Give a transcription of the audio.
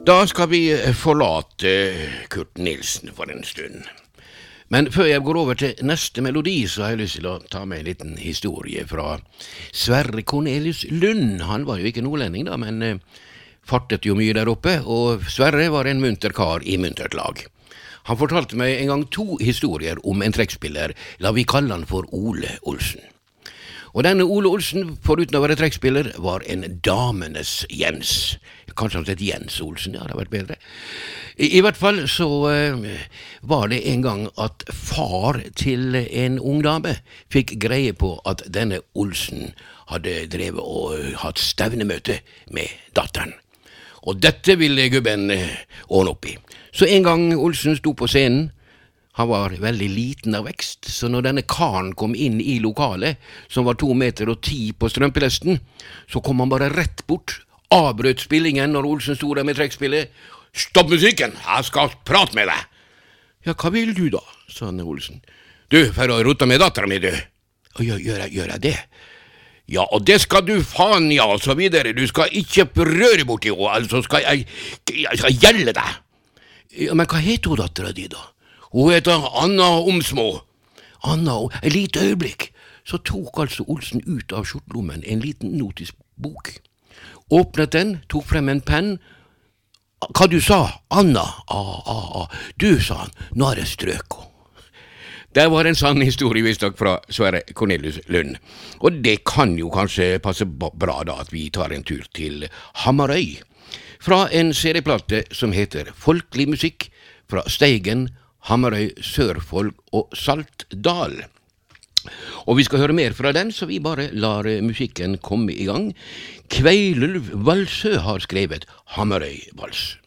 Da skal vi forlate Kurt Nilsen for en stund. Men før jeg går over til neste melodi, så har jeg lyst til å ta med en liten historie fra Sverre Cornelius Lund. Han var jo ikke nordlending da, men fartet jo mye der oppe, og Sverre var en munter kar i muntert lag. Han fortalte meg en gang 2 historier om en trekkspiller, la vi kalle han for Ole Olsen. Og denne Ole Olsen, foruten å være trekkspiller, var en damenes Jens. Kanskje han het Jens Olsen, ja, det hadde vært bedre. I hvert fall så var det en gang at far til en ung dame fikk greie på at denne Olsen hadde drevet og hatt stevnemøte med datteren. Og dette ville gubben ordne opp i. Så en gang Olsen sto på scenen, han var veldig liten av vekst, så når denne karen kom inn i lokalet, som var 2,10 meter på strømpelesten, så kom han bare rett bort, avbrøt spillingen når Olsen sto der med trekkspillet. «Stopp musikken, jeg skal prate med deg!» «Ja, hva vil du da?» sa Olsen. «Du, for å rote med datteren min, du!» Gjør jeg det?» «Ja, og det skal du faen, ja, og så videre. Du skal ikke røre borti henne, altså skal jeg gjelde deg!» «Ja, men hva heter hun datteren din da?» «Hun heter Anna Omsmå.» «Anna, et lite øyeblikk!» Så tok altså Olsen ut av skjortlommen en liten notisk bok. Åpnet den, tok frem en penn. «Hva du sa, Anna?» «Du», sa han, «nå er det strøk.» Det var en sann historie visstnok fra Sverre Cornelius Lund. Og det kan jo kanskje passe bra da at vi tar en tur til Hamarøy. Fra en serieplate som heter Folkelig musikk fra Steigen, Hamarøy, Sørfold og Saltdal. Og vi skal høre mer fra den, så vi bare lar musikken komme i gang. Kveilulv Valsø har skrevet Hamarøy Vals.